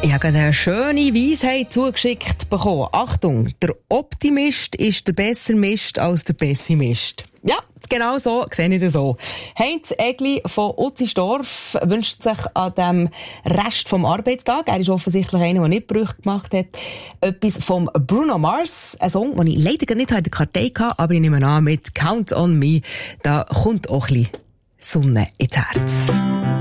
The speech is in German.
Ich habe eine schöne Weisheit zugeschickt bekommen. Achtung, der Optimist ist der besser Mist als der Pessimist. Ja, genau so sehe ich das so. Heinz Egli von Utzisdorf wünscht sich an dem Rest vom Arbeitstag, er ist offensichtlich einer, der nicht Brüche gemacht hat, etwas vom Bruno Mars, ein Song, den ich leider nicht in der Kartei hatte, aber ich nehme an, mit Count on Me, da kommt auch ein bisschen Sonne ins Herz.